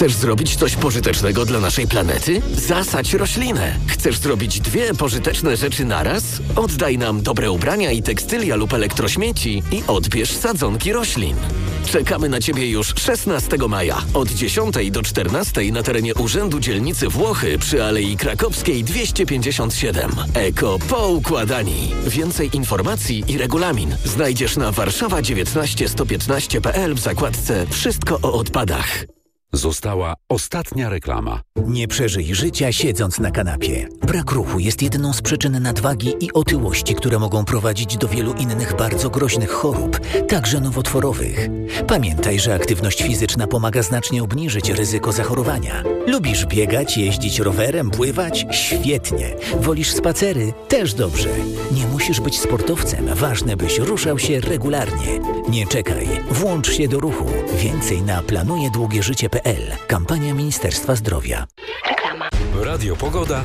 Chcesz zrobić coś pożytecznego dla naszej planety? Zasadź roślinę. Chcesz zrobić 2 pożyteczne rzeczy naraz? Oddaj nam dobre ubrania i tekstylia lub elektrośmieci i odbierz sadzonki roślin. Czekamy na Ciebie już 16 maja od 10 do 14 na terenie Urzędu Dzielnicy Włochy przy Alei Krakowskiej 257. Eko Poukładani. Więcej informacji i regulamin znajdziesz na warszawa19115.pl w zakładce Wszystko o odpadach. Została ostatnia reklama. Nie przeżyj życia siedząc na kanapie. Brak ruchu jest jedną z przyczyn nadwagi i otyłości, które mogą prowadzić do wielu innych bardzo groźnych chorób, także nowotworowych. Pamiętaj, że aktywność fizyczna pomaga znacznie obniżyć ryzyko zachorowania. Lubisz biegać, jeździć rowerem, pływać? Świetnie. Wolisz spacery? Też dobrze. Nie musisz być sportowcem. Ważne, byś ruszał się regularnie. Nie czekaj. Włącz się do ruchu. Więcej na planujedługieżycie.pl. Kampania Ministerstwa Zdrowia. Reklama. Radio Pogoda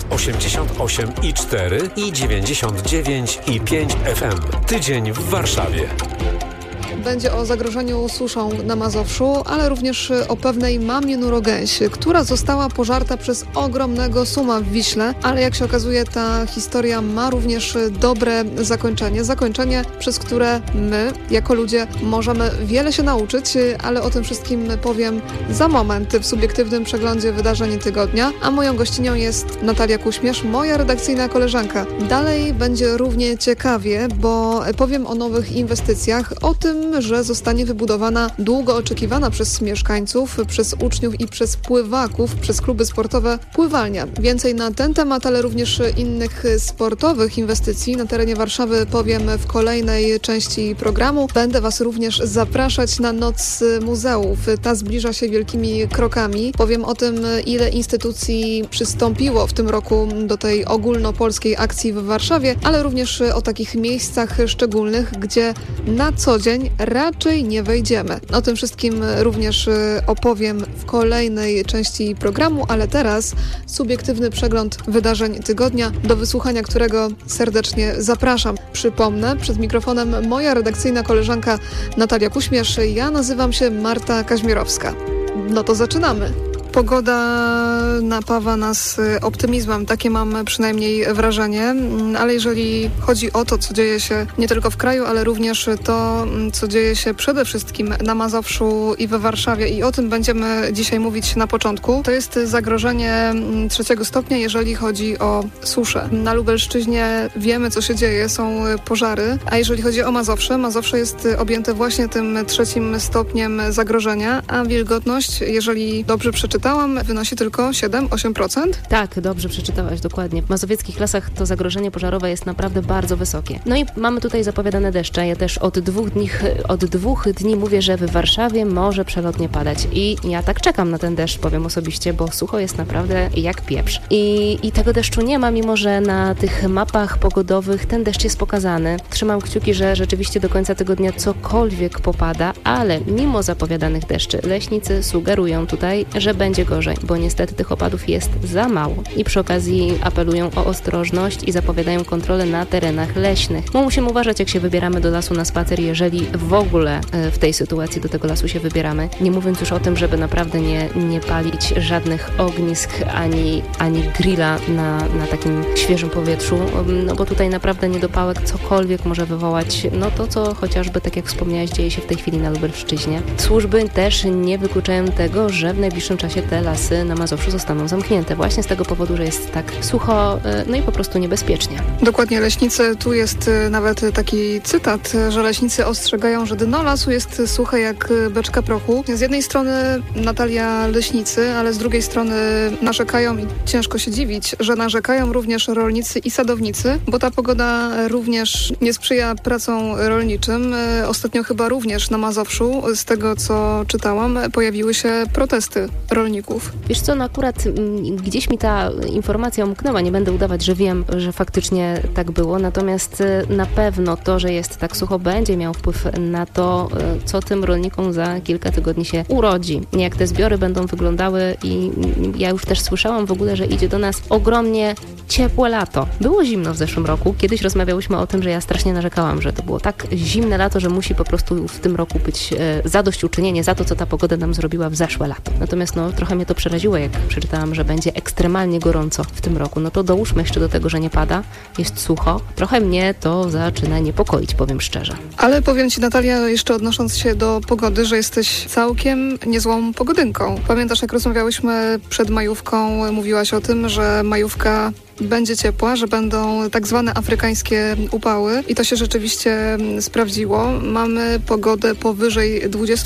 88,4 i 99,5 FM. Tydzień w Warszawie. Będzie o zagrożeniu suszą na Mazowszu, ale również o pewnej mamie nurogęsi, która została pożarta przez ogromnego suma w Wiśle, ale jak się okazuje, ta historia ma również dobre zakończenie. Zakończenie, przez które my, jako ludzie, możemy wiele się nauczyć, ale o tym wszystkim powiem za moment w subiektywnym przeglądzie wydarzeń tygodnia, a moją gościnią jest Natalia Kuśmierz, moja redakcyjna koleżanka. Dalej będzie równie ciekawie, bo powiem o nowych inwestycjach, o tym, że zostanie wybudowana długo oczekiwana przez mieszkańców, przez uczniów i przez pływaków, przez kluby sportowe pływalnia. Więcej na ten temat, ale również innych sportowych inwestycji na terenie Warszawy powiem w kolejnej części programu. Będę Was również zapraszać na Noc Muzeów. Ta zbliża się wielkimi krokami. Powiem o tym, ile instytucji przystąpiło w tym roku do tej ogólnopolskiej akcji w Warszawie, ale również o takich miejscach szczególnych, gdzie na co dzień raczej nie wejdziemy. O tym wszystkim również opowiem w kolejnej części programu, ale teraz subiektywny przegląd wydarzeń tygodnia, do wysłuchania którego serdecznie zapraszam. Przypomnę, przed mikrofonem moja redakcyjna koleżanka Natalia Kuśmierz, ja nazywam się Marta Kaźmierowska. No to zaczynamy. Pogoda napawa nas optymizmem, takie mam przynajmniej wrażenie, ale jeżeli chodzi o to, co dzieje się nie tylko w kraju, ale również to, co dzieje się przede wszystkim na Mazowszu i we Warszawie i o tym będziemy dzisiaj mówić na początku, to jest zagrożenie 3 stopnia, jeżeli chodzi o suszę. Na Lubelszczyźnie wiemy, co się dzieje, są pożary, a jeżeli chodzi o Mazowsze, Mazowsze jest objęte właśnie tym 3 stopniem zagrożenia, a wilgotność, jeżeli dobrze przeczytałam, wynosi tylko 7-8%? Tak, dobrze przeczytałaś, dokładnie. W mazowieckich lasach to zagrożenie pożarowe jest naprawdę bardzo wysokie. No i mamy tutaj zapowiadane deszcze. Ja też od 2 dni mówię, że w Warszawie może przelotnie padać. I ja tak czekam na ten deszcz, powiem osobiście, bo sucho jest naprawdę jak pieprz. I tego deszczu nie ma, mimo że na tych mapach pogodowych ten deszcz jest pokazany. Trzymam kciuki, że rzeczywiście do końca tygodnia cokolwiek popada, ale mimo zapowiadanych deszczy leśnicy sugerują tutaj, że będzie gorzej, bo niestety tych opadów jest za mało. I przy okazji apelują o ostrożność i zapowiadają kontrolę na terenach leśnych. Bo musimy uważać, jak się wybieramy do lasu na spacer, jeżeli w ogóle w tej sytuacji do tego lasu się wybieramy. Nie mówiąc już o tym, żeby naprawdę nie palić żadnych ognisk ani grilla na takim świeżym powietrzu, no bo tutaj naprawdę niedopałek cokolwiek może wywołać, no to co chociażby, tak jak wspomniałaś, dzieje się w tej chwili na Lubelszczyźnie. Służby też nie wykluczają tego, że w najbliższym czasie te lasy na Mazowszu zostaną zamknięte właśnie z tego powodu, że jest tak sucho, no i po prostu niebezpiecznie. Dokładnie, leśnicy, tu jest nawet taki cytat, że leśnicy ostrzegają, że dno lasu jest suche jak beczka prochu. Z jednej strony, Natalia, leśnicy, ale z drugiej strony narzekają i ciężko się dziwić, że narzekają również rolnicy i sadownicy, bo ta pogoda również nie sprzyja pracom rolniczym. Ostatnio chyba również na Mazowszu, z tego co czytałam, pojawiły się protesty rolników. Wiesz co, no akurat gdzieś mi ta informacja umknęła, nie będę udawać, że wiem, że faktycznie tak było, natomiast na pewno to, że jest tak sucho, będzie miał wpływ na to, co tym rolnikom za kilka tygodni się urodzi. Jak te zbiory będą wyglądały i ja już też słyszałam w ogóle, że idzie do nas ogromnie ciepłe lato. Było zimno w zeszłym roku. Kiedyś rozmawiałyśmy o tym, że ja strasznie narzekałam, że to było tak zimne lato, że musi po prostu w tym roku być zadośćuczynienie za to, co ta pogoda nam zrobiła w zeszłe lato. Natomiast no, trochę mnie to przeraziło, jak przeczytałam, że będzie ekstremalnie gorąco w tym roku. No to dołóżmy jeszcze do tego, że nie pada, jest sucho. Trochę mnie to zaczyna niepokoić, powiem szczerze. Ale powiem Ci, Natalia, jeszcze odnosząc się do pogody, że jesteś całkiem niezłą pogodynką. Pamiętasz, jak rozmawiałyśmy przed majówką, mówiłaś o tym, że majówka będzie ciepła, że będą tak zwane afrykańskie upały i to się rzeczywiście sprawdziło. Mamy pogodę powyżej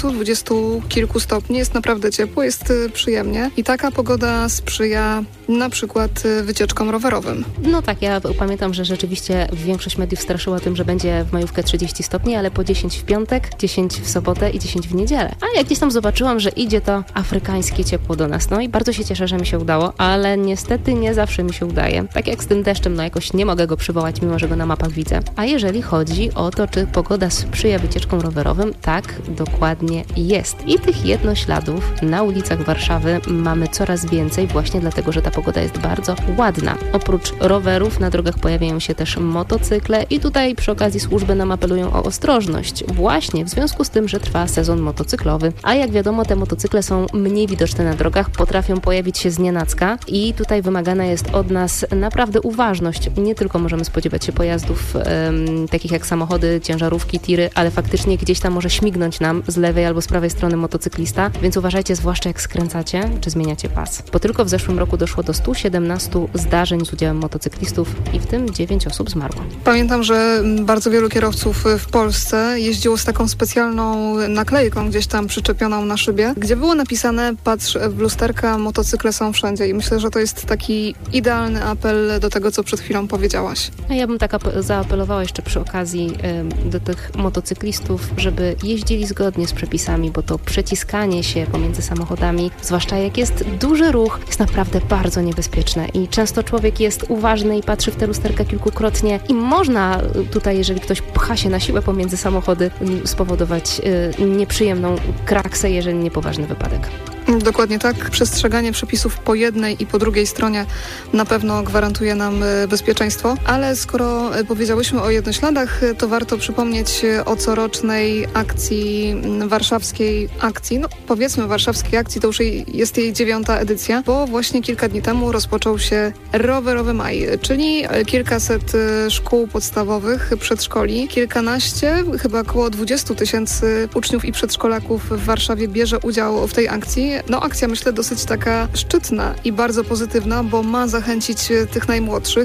20 kilku stopni, jest naprawdę ciepło, jest przyjemnie i taka pogoda sprzyja na przykład wycieczkom rowerowym. No tak, ja pamiętam, że rzeczywiście większość mediów straszyła tym, że będzie w majówkę 30 stopni, ale po 10 w piątek, 10 w sobotę i 10 w niedzielę. A jak gdzieś tam zobaczyłam, że idzie to afrykańskie ciepło do nas, no i bardzo się cieszę, że mi się udało, ale niestety nie zawsze mi się udaje. Tak jak z tym deszczem, no jakoś nie mogę go przywołać, mimo że go na mapach widzę. A jeżeli chodzi o to, czy pogoda sprzyja wycieczkom rowerowym, tak, dokładnie jest. I tych jednośladów na ulicach Warszawy mamy coraz więcej, właśnie dlatego, że ta pogoda jest bardzo ładna. Oprócz rowerów na drogach pojawiają się też motocykle i tutaj przy okazji służby nam apelują o ostrożność. Właśnie w związku z tym, że trwa sezon motocyklowy. A jak wiadomo, te motocykle są mniej widoczne na drogach, potrafią pojawić się znienacka i tutaj wymagana jest od nas naprawdę uważność. Nie tylko możemy spodziewać się pojazdów takich jak samochody, ciężarówki, tiry, ale faktycznie gdzieś tam może śmignąć nam z lewej albo z prawej strony motocyklista, więc uważajcie, zwłaszcza jak skręcacie czy zmieniacie pas. Bo tylko w zeszłym roku doszło do 117 zdarzeń z udziałem motocyklistów i w tym 9 osób zmarło. Pamiętam, że bardzo wielu kierowców w Polsce jeździło z taką specjalną naklejką gdzieś tam przyczepioną na szybie, gdzie było napisane: patrz w lusterka, motocykle są wszędzie. I myślę, że to jest taki idealny apel do tego, co przed chwilą powiedziałaś. A ja bym tak zaapelowała jeszcze przy okazji do tych motocyklistów, żeby jeździli zgodnie z przepisami, bo to przeciskanie się pomiędzy samochodami, zwłaszcza jak jest duży ruch, jest naprawdę bardzo niebezpieczne i często człowiek jest uważny i patrzy w te lusterka kilkukrotnie i można tutaj, jeżeli ktoś pcha się na siłę pomiędzy samochody, spowodować nieprzyjemną kraksę, jeżeli nie poważny wypadek. Dokładnie tak. Przestrzeganie przepisów po jednej i po drugiej stronie na pewno gwarantuje nam bezpieczeństwo, ale skoro powiedziałyśmy o jednośladach, to warto przypomnieć o corocznej akcji, warszawskiej akcji, warszawskiej akcji, to już jest jej 9. edycja, bo właśnie kilka dni temu rozpoczął się Rowerowy Maj, czyli kilkaset szkół podstawowych, przedszkoli, kilkanaście, chyba około 20 tysięcy uczniów i przedszkolaków w Warszawie bierze udział w tej akcji. Akcja, myślę, dosyć taka szczytna i bardzo pozytywna, bo ma zachęcić tych najmłodszych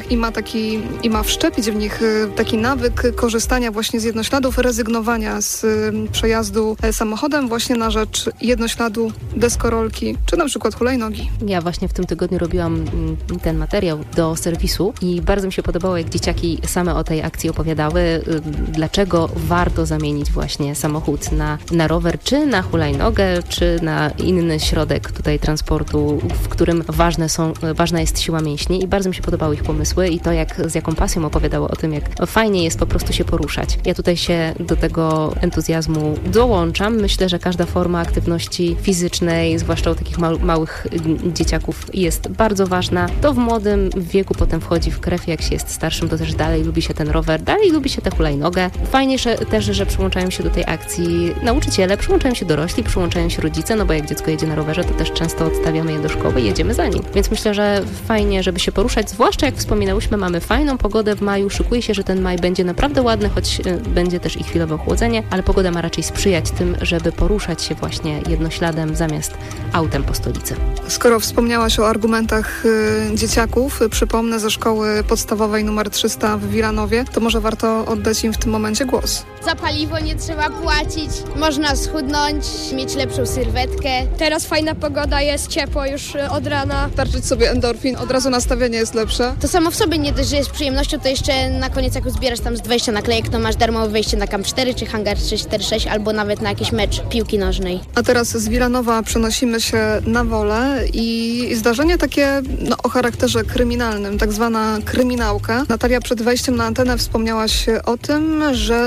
i ma wszczepić w nich taki nawyk korzystania właśnie z jednośladów, rezygnowania z przejazdu samochodem właśnie na rzecz jednośladu, deskorolki czy na przykład hulajnogi. Ja właśnie w tym tygodniu robiłam ten materiał do serwisu i bardzo mi się podobało, jak dzieciaki same o tej akcji opowiadały, dlaczego warto zamienić właśnie samochód na rower, czy na hulajnogę, czy na inny środek tutaj transportu, w którym ważna jest siła mięśni i bardzo mi się podobały ich pomysły i to, z jaką pasją opowiadały o tym, jak fajnie jest po prostu się poruszać. Ja tutaj się do tego entuzjazmu dołączam. Myślę, że każda forma aktywności fizycznej, zwłaszcza u takich małych dzieciaków, jest bardzo ważna. To w młodym wieku potem wchodzi w krew, jak się jest starszym, to też dalej lubi się ten rower, dalej lubi się tę hulajnogę. Fajnie też, że przyłączają się do tej akcji nauczyciele, przyłączają się dorośli, przyłączają się rodzice, bo jak dziecko jedzie na rowerze, to też często odstawiamy je do szkoły i jedziemy za nim. Więc myślę, że fajnie, żeby się poruszać, zwłaszcza jak wspominałyśmy, mamy fajną pogodę w maju, szykuje się, że ten maj będzie naprawdę ładny, choć będzie też i chwilowe ochłodzenie, ale pogoda ma raczej sprzyjać tym, żeby poruszać się właśnie jednośladem zamiast autem po stolicy. Skoro wspomniałaś o argumentach dzieciaków, przypomnę ze szkoły podstawowej nr 300 w Wilanowie, to może warto oddać im w tym momencie głos. Za paliwo nie trzeba płacić, można schudnąć, mieć lepszą sylwetkę. Teraz fajna pogoda, jest ciepło już od rana. Tarczyć sobie endorfin, od razu nastawienie jest lepsze. To samo w sobie nie dość, że jest przyjemnością, to jeszcze na koniec jak uzbierasz tam z 20 naklejek, to masz darmowe wejście na Camp 4 czy Hangar 346 albo nawet na jakiś mecz piłki nożnej. A teraz z Wilanowa przenosimy się na Wolę i zdarzenie takie o charakterze kryminalnym, tak zwana kryminałka. Natalia, przed wejściem na antenę wspomniałaś o tym, że doszło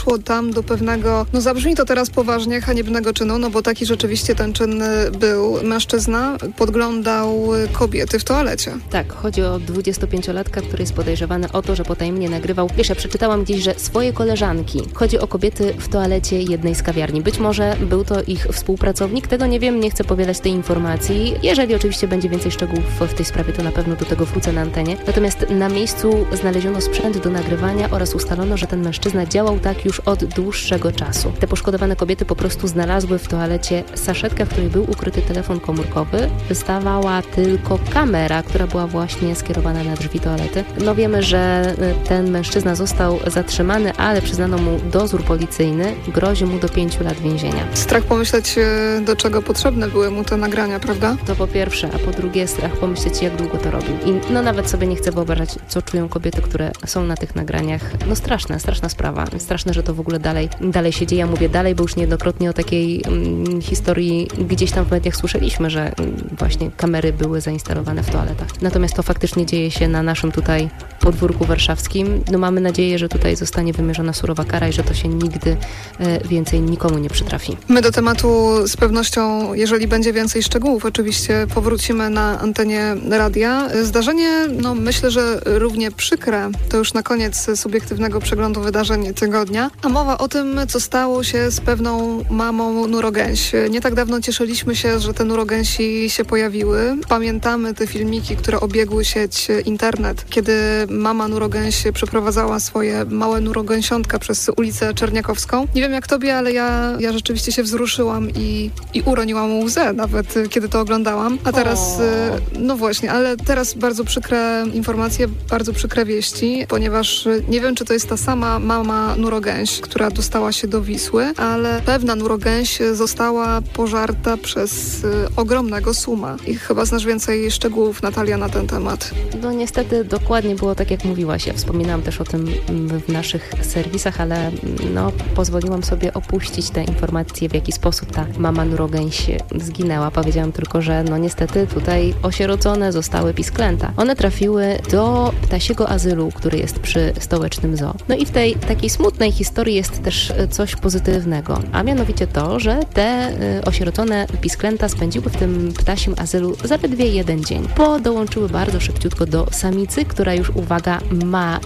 doszło tam do pewnego, zabrzmi to teraz poważnie, haniebnego czynu, bo taki rzeczywiście ten czyn był. Mężczyzna podglądał kobiety w toalecie. Tak, chodzi o 25-latka, który jest podejrzewany o to, że potajemnie nagrywał. Wiesz, ja przeczytałam gdzieś, że swoje koleżanki. Chodzi o kobiety w toalecie jednej z kawiarni. Być może był to ich współpracownik, tego nie wiem, nie chcę powielać tej informacji. Jeżeli oczywiście będzie więcej szczegółów w tej sprawie, to na pewno do tego wrócę na antenie. Natomiast na miejscu znaleziono sprzęt do nagrywania oraz ustalono, że ten mężczyzna działał tak już od dłuższego czasu. Te poszkodowane kobiety po prostu znalazły w toalecie saszetkę, w której był ukryty telefon komórkowy. Wystawała tylko kamera, która była właśnie skierowana na drzwi toalety. Wiemy, że ten mężczyzna został zatrzymany, ale przyznano mu dozór policyjny. Grozi mu do 5 lat więzienia. Strach pomyśleć, do czego potrzebne były mu te nagrania, prawda? To po pierwsze, a po drugie strach pomyśleć, jak długo to robił. I nawet sobie nie chcę wyobrażać, co czują kobiety, które są na tych nagraniach. Straszna sprawa. Straszne, że to w ogóle dalej się dzieje. Ja mówię dalej, bo już niejednokrotnie o takiej historii gdzieś tam w mediach słyszeliśmy, że właśnie kamery były zainstalowane w toaletach. Natomiast to faktycznie dzieje się na naszym tutaj podwórku warszawskim. Mamy nadzieję, że tutaj zostanie wymierzona surowa kara i że to się nigdy więcej nikomu nie przytrafi. My do tematu z pewnością, jeżeli będzie więcej szczegółów, oczywiście powrócimy na antenie radia. Zdarzenie, myślę, że równie przykre, to już na koniec subiektywnego przeglądu wydarzeń tygodnia, a mowa o tym, co stało się z pewną mamą nurogęś. Nie tak dawno cieszyliśmy się, że te nurogęsi się pojawiły. Pamiętamy te filmiki, które obiegły sieć internet, kiedy mama nurogęś przeprowadzała swoje małe nurogęsiątka przez ulicę Czerniakowską. Nie wiem jak tobie, ale ja rzeczywiście się wzruszyłam i uroniłam łzę nawet, kiedy to oglądałam. A teraz, właśnie, ale teraz bardzo przykre informacje, bardzo przykre wieści, ponieważ nie wiem, czy to jest ta sama mama nurogęś, która dostała się do Wisły, ale pewna nurogęś została pożarta przez ogromnego suma. I chyba znasz więcej szczegółów, Natalia, na ten temat. Niestety dokładnie było tak, jak mówiłaś. Ja wspominałam też o tym w naszych serwisach, ale pozwoliłam sobie opuścić te informacje, w jaki sposób ta mama nurogęś zginęła. Powiedziałam tylko, że niestety tutaj osierocone zostały pisklęta. One trafiły do ptasiego azylu, który jest przy stołecznym zoo. I w tej takiej smutnej historii jest też coś pozytywnego, a mianowicie to, że te osierocone pisklęta spędziły w tym ptasim azylu zaledwie 1 dzień, bo dołączyły bardzo szybciutko do samicy, która już, uwaga, ma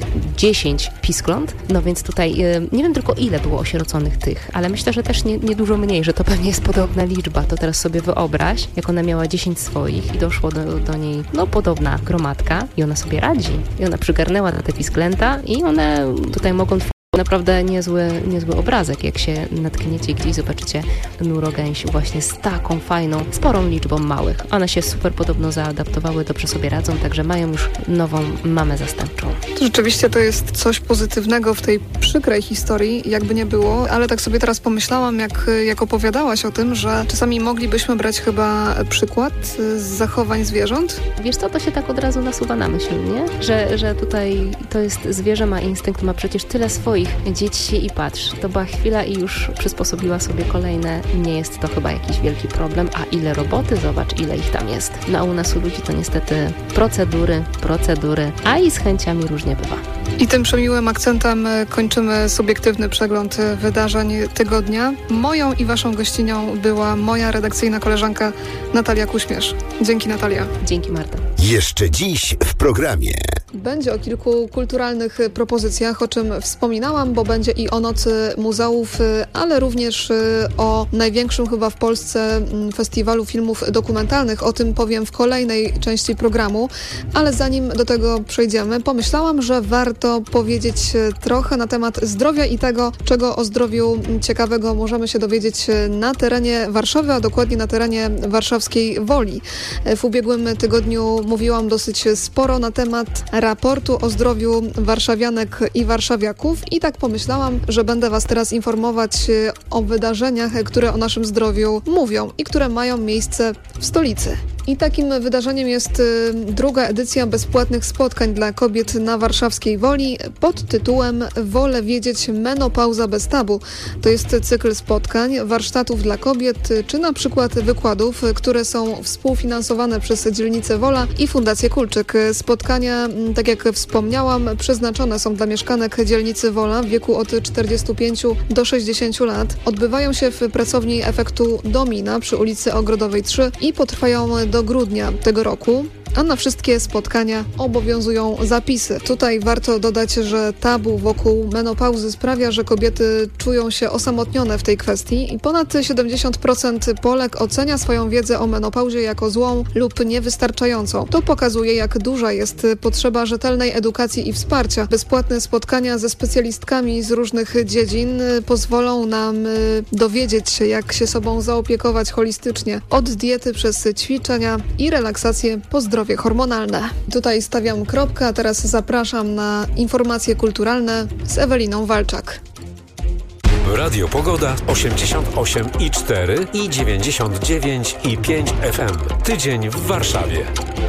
10 piskląt. Więc tutaj nie wiem tylko ile było osieroconych tych, ale myślę, że też nie dużo mniej, że to pewnie jest podobna liczba. To teraz sobie wyobraź, jak ona miała 10 swoich i doszło do niej podobna gromadka i ona sobie radzi. I ona przygarnęła te pisklęta i one tutaj mogą naprawdę niezły obrazek, jak się natkniecie i gdzieś zobaczycie nurogęś właśnie z taką fajną, sporą liczbą małych. One się super podobno zaadaptowały, dobrze sobie radzą, także mają już nową mamę zastępczą. Rzeczywiście to jest coś pozytywnego w tej przykrej historii, jakby nie było, ale tak sobie teraz pomyślałam, jak opowiadałaś o tym, że czasami moglibyśmy brać chyba przykład z zachowań zwierząt. Wiesz co, to się tak od razu nasuwa na myśl, nie? Że tutaj to jest zwierzę, ma instynkt, ma przecież tyle swoich dzieci i patrz, to była chwila i już przysposobiła sobie kolejne. Nie jest to chyba jakiś wielki problem, a ile roboty, zobacz ile ich tam jest. A u nas u ludzi to niestety procedury, a i z chęciami różnie bywa. I tym przemiłym akcentem kończymy subiektywny przegląd wydarzeń tygodnia. Moją i waszą gościnią była moja redakcyjna koleżanka Natalia Kuśmierz. Dzięki, Natalia. Dzięki, Marta. Jeszcze dziś w programie. Będzie o kilku kulturalnych propozycjach, o czym wspominałam, bo będzie i o Nocy Muzeów, ale również o największym chyba w Polsce festiwalu filmów dokumentalnych. O tym powiem w kolejnej części programu, ale zanim do tego przejdziemy, pomyślałam, że warto powiedzieć trochę na temat zdrowia i tego, czego o zdrowiu ciekawego możemy się dowiedzieć na terenie Warszawy, a dokładnie na terenie warszawskiej Woli. W ubiegłym tygodniu mówiłam dosyć sporo na temat raportu o zdrowiu warszawianek i warszawiaków i tak pomyślałam, że będę was teraz informować o wydarzeniach, które o naszym zdrowiu mówią i które mają miejsce w stolicy. I takim wydarzeniem jest druga edycja bezpłatnych spotkań dla kobiet na warszawskiej Woli pod tytułem Wolę wiedzieć, menopauza bez tabu. To jest cykl spotkań, warsztatów dla kobiet, czy na przykład wykładów, które są współfinansowane przez dzielnicę Wola i Fundację Kulczyk. Spotkania, tak jak wspomniałam, przeznaczone są dla mieszkanek dzielnicy Wola w wieku od 45 do 60 lat. Odbywają się w pracowni Efektu Domina przy ulicy Ogrodowej 3 i potrwają do grudnia tego roku. A na wszystkie spotkania obowiązują zapisy. Tutaj warto dodać, że tabu wokół menopauzy sprawia, że kobiety czują się osamotnione w tej kwestii i ponad 70% Polek ocenia swoją wiedzę o menopauzie jako złą lub niewystarczającą. To pokazuje, jak duża jest potrzeba rzetelnej edukacji i wsparcia. Bezpłatne spotkania ze specjalistkami z różnych dziedzin pozwolą nam dowiedzieć się, jak się sobą zaopiekować holistycznie. Od diety przez ćwiczenia i relaksację po zdrowie hormonalne. Tutaj stawiam kropkę, a teraz zapraszam na informacje kulturalne z Eweliną Walczak. Radio Pogoda 88,4 i 99,5 FM. Tydzień w Warszawie.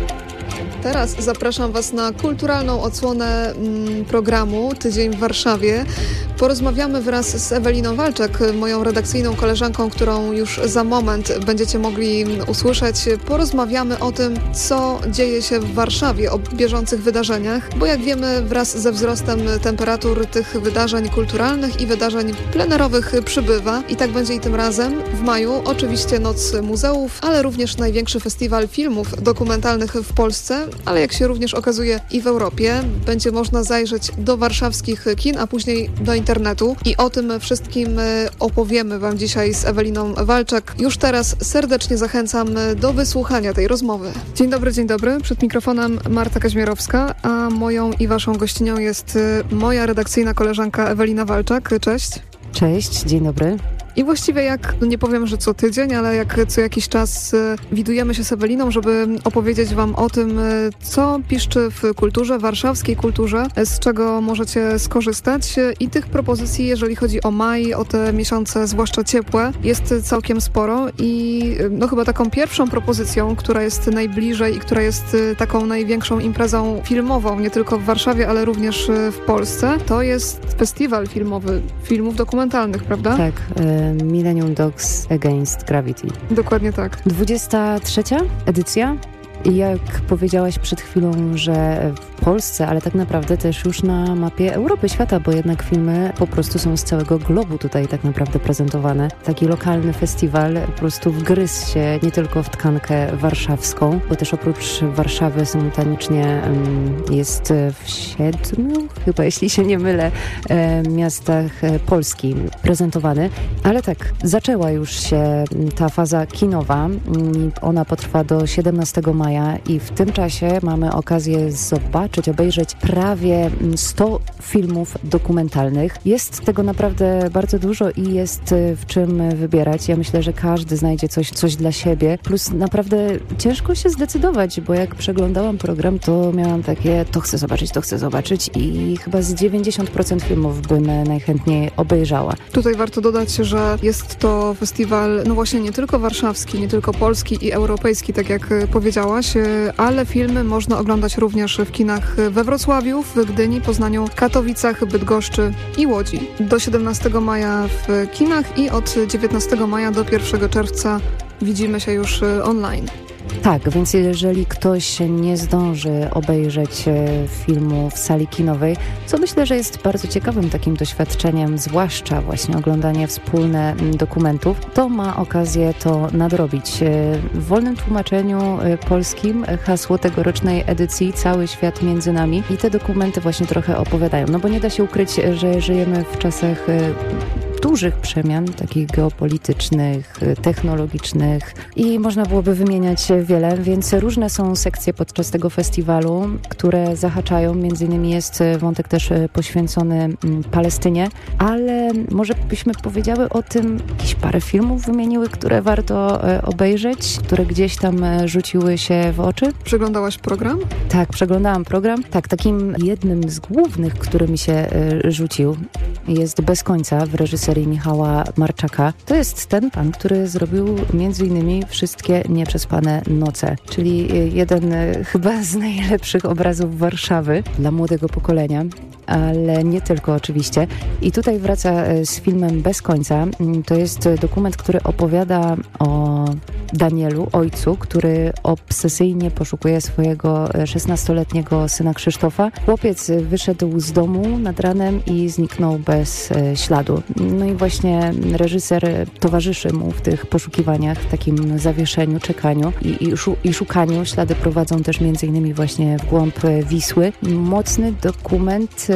Teraz zapraszam Was na kulturalną odsłonę programu Tydzień w Warszawie. Porozmawiamy wraz z Eweliną Walczak, moją redakcyjną koleżanką, którą już za moment będziecie mogli usłyszeć. Porozmawiamy o tym, co dzieje się w Warszawie, o bieżących wydarzeniach, bo jak wiemy, wraz ze wzrostem temperatur tych wydarzeń kulturalnych i wydarzeń plenerowych przybywa. I tak będzie i tym razem. W maju oczywiście Noc Muzeów, ale również największy festiwal filmów dokumentalnych w Polsce, ale jak się również okazuje i w Europie. Będzie można zajrzeć do warszawskich kin, a później do internetu i o tym wszystkim opowiemy Wam dzisiaj z Eweliną Walczak. Już teraz serdecznie zachęcam do wysłuchania tej rozmowy. Dzień dobry. Przed mikrofonem Marta Kaźmierowska, a moją i Waszą gościnią jest moja redakcyjna koleżanka Ewelina Walczak. Cześć. Cześć, dzień dobry. I właściwie nie powiem, że co tydzień, ale jak co jakiś czas widujemy się z Eweliną, żeby opowiedzieć Wam o tym, co piszczy w kulturze, warszawskiej kulturze, z czego możecie skorzystać. I tych propozycji, jeżeli chodzi o maj, o te miesiące, zwłaszcza ciepłe, jest całkiem sporo. I chyba taką pierwszą propozycją, która jest najbliżej i która jest taką największą imprezą filmową, nie tylko w Warszawie, ale również w Polsce, to jest festiwal filmowy, filmów dokumentalnych, prawda? Tak. Millennium Dogs Against Gravity. Dokładnie tak. 23. edycja. I jak powiedziałaś przed chwilą, że w Polsce, ale tak naprawdę też już na mapie Europy, świata, bo jednak filmy po prostu są z całego globu tutaj tak naprawdę prezentowane. Taki lokalny festiwal po prostu wgryzł się nie tylko w tkankę warszawską, bo też oprócz Warszawy symultanicznie jest w 7, chyba jeśli się nie mylę, miastach Polski prezentowany. Ale tak, zaczęła już się ta faza kinowa. Ona potrwa do 17 maja i w tym czasie mamy okazję obejrzeć prawie 100 filmów dokumentalnych. Jest tego naprawdę bardzo dużo i jest w czym wybierać. Ja myślę, że każdy znajdzie coś dla siebie. Plus naprawdę ciężko się zdecydować, bo jak przeglądałam program, to miałam takie, to chcę zobaczyć i chyba z 90% filmów bym najchętniej obejrzała. Tutaj warto dodać, że jest to festiwal, właśnie nie tylko warszawski, nie tylko polski i europejski, tak jak powiedziałaś, ale filmy można oglądać również w kinach we Wrocławiu, w Gdyni, Poznaniu, Katowicach, Bydgoszczy i Łodzi. Do 17 maja w kinach i od 19 maja do 1 czerwca widzimy się już online. Tak, więc jeżeli ktoś nie zdąży obejrzeć filmu w sali kinowej, co myślę, że jest bardzo ciekawym takim doświadczeniem, zwłaszcza właśnie oglądanie wspólne dokumentów, to ma okazję to nadrobić. W wolnym tłumaczeniu polskim hasło tegorocznej edycji Cały świat między nami i te dokumenty właśnie trochę opowiadają, bo nie da się ukryć, że żyjemy w czasach dużych przemian, takich geopolitycznych, technologicznych i można byłoby wymieniać wiele, więc różne są sekcje podczas tego festiwalu, które zahaczają, między innymi jest wątek też poświęcony Palestynie, ale może byśmy powiedziały o tym, jakieś parę filmów wymieniły, które warto obejrzeć, które gdzieś tam rzuciły się w oczy. Przeglądałaś program? Tak, przeglądałam program. Tak, takim jednym z głównych, który mi się rzucił, jest Bez końca w reżyserii reżyserii Michała Marczaka. To jest ten pan, który zrobił m.in. Wszystkie Nieprzespane noce, czyli jeden chyba z najlepszych obrazów Warszawy dla młodego pokolenia, ale nie tylko oczywiście. I tutaj wraca z filmem Bez końca. To jest dokument, który opowiada o Danielu, ojcu, który obsesyjnie poszukuje swojego 16-letniego syna Krzysztofa. Chłopiec wyszedł z domu nad ranem i zniknął bez śladu. No i właśnie reżyser towarzyszy mu w tych poszukiwaniach, w takim zawieszeniu, czekaniu i szukaniu. Ślady prowadzą też m.in. właśnie w głąb Wisły. Mocny dokument,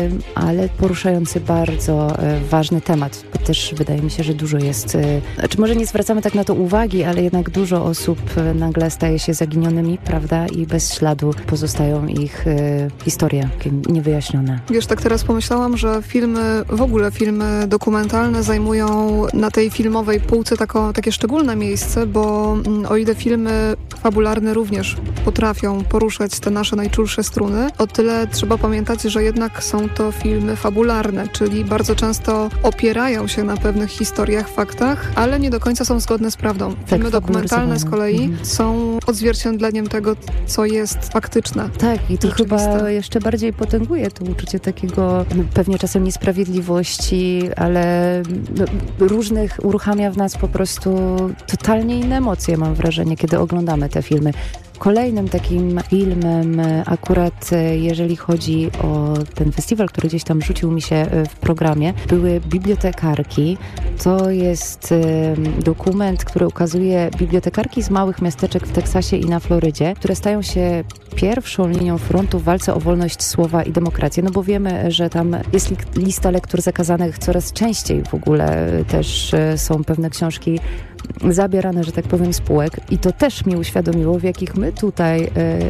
ale poruszający bardzo ważny temat. Bo też wydaje mi się, że dużo jest, znaczy może nie zwracamy tak na to uwagi, ale jednak dużo osób nagle staje się zaginionymi, prawda? I bez śladu pozostają ich historie niewyjaśnione. Wiesz, tak teraz pomyślałam, że w ogóle filmy dokumentalne zajmują na tej filmowej półce takie szczególne miejsce, bo o ile filmy fabularne również potrafią poruszać te nasze najczulsze struny, o tyle trzeba pamiętać, że jednak są to filmy fabularne, czyli bardzo często opierają się na pewnych historiach, faktach, ale nie do końca są zgodne z prawdą. Filmy dokumentalne z kolei są odzwierciedleniem tego, co jest faktyczne. Tak, i to chyba jeszcze bardziej potęguje to uczucie takiego pewnie czasem niesprawiedliwości, ale różnych uruchamia w nas po prostu totalnie inne emocje, mam wrażenie, kiedy oglądamy te filmy. Kolejnym takim filmem akurat, jeżeli chodzi o ten festiwal, który gdzieś tam rzucił mi się w programie, były Bibliotekarki. To jest dokument, który ukazuje bibliotekarki z małych miasteczek w Teksasie i na Florydzie, które stają się pierwszą linią frontu w walce o wolność słowa i demokrację, no bo wiemy, że tam jest lista lektur zakazanych coraz częściej w ogóle, też są pewne książki zabierane, że tak powiem, z półek i to też mi uświadomiło, w jakich my tutaj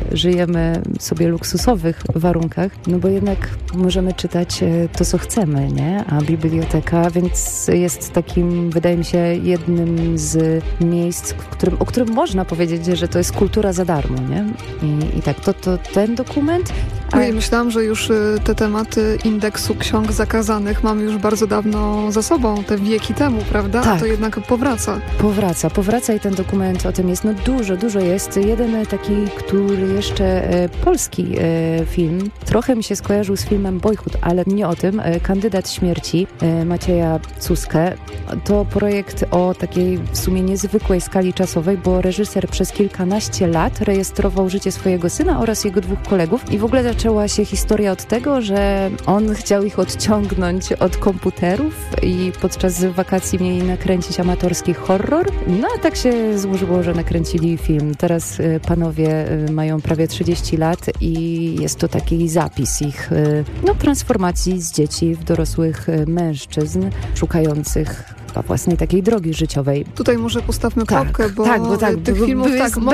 żyjemy sobie luksusowych warunkach, no bo jednak możemy czytać to, co chcemy, nie? A biblioteka, więc jest takim, wydaje mi się, jednym z miejsc, o którym można powiedzieć, że to jest kultura za darmo, nie? I tak, to ten dokument. Ja myślałam, że już te tematy indeksu ksiąg zakazanych mamy już bardzo dawno za sobą, te wieki temu, prawda? Tak. A to jednak powraca. Powraca i ten dokument o tym jest, no dużo jest. Jeden taki, który jeszcze polski film, trochę mi się skojarzył z filmem Boyhood, ale nie o tym. Kandydat śmierci Macieja Cuskę. To projekt o takiej w sumie niezwykłej skali czasowej, bo reżyser przez kilkanaście lat rejestrował życie swojego syna oraz jego dwóch kolegów i w ogóle zaczęła się historia od tego, że on chciał ich odciągnąć od komputerów i podczas wakacji mieli nakręcić amatorski horror. No a tak się złożyło, że nakręcili film. Teraz panowie mają prawie 30 lat i jest to taki zapis ich transformacji z dzieci w dorosłych mężczyzn szukających własnej takiej drogi życiowej. Tutaj może postawmy kropkę, bo tych filmów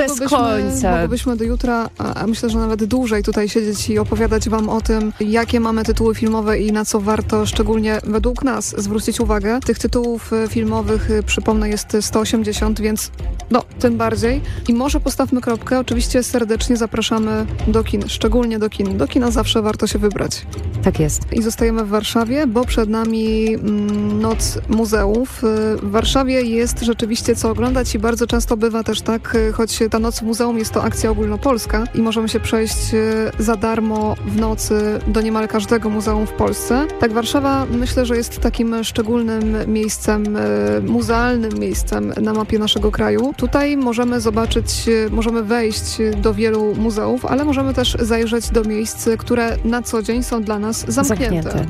mogłybyśmy do jutra, a myślę, że nawet dłużej tutaj siedzieć i opowiadać wam o tym, jakie mamy tytuły filmowe i na co warto szczególnie według nas zwrócić uwagę. Tych tytułów filmowych, przypomnę, jest 180, więc tym bardziej. I może postawmy kropkę. Oczywiście serdecznie zapraszamy do kin, szczególnie do kin. Do kina zawsze warto się wybrać. Tak jest. I zostajemy w Warszawie, bo przed nami Noc Muzeów. W Warszawie jest rzeczywiście co oglądać i bardzo często bywa też tak, choć ta Noc w Muzeum jest to akcja ogólnopolska i możemy się przejść za darmo w nocy do niemal każdego muzeum w Polsce. Tak, Warszawa myślę, że jest takim szczególnym miejscem, muzealnym miejscem na mapie naszego kraju. Tutaj możemy możemy wejść do wielu muzeów, ale możemy też zajrzeć do miejsc, które na co dzień są dla nas zamknięte.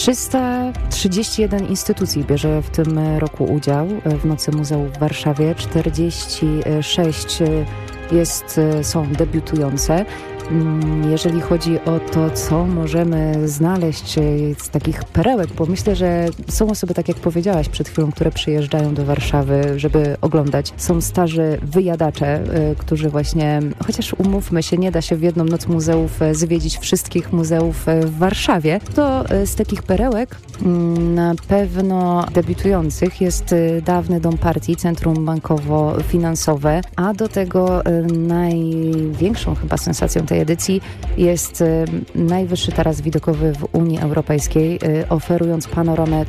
331 instytucji bierze w tym roku udział w Nocy Muzeów w Warszawie. 46 są debiutujące. Jeżeli chodzi o to, co możemy znaleźć z takich perełek, bo myślę, że są osoby, tak jak powiedziałaś przed chwilą, które przyjeżdżają do Warszawy, żeby oglądać. Są starzy wyjadacze, którzy właśnie, chociaż umówmy się, nie da się w jedną noc muzeów zwiedzić wszystkich muzeów w Warszawie, to z takich perełek na pewno debiutujących jest dawny Dom Partii, centrum bankowo-finansowe, a do tego największą chyba sensacją tej tej edycji jest najwyższy taras widokowy w Unii Europejskiej, oferując panoramę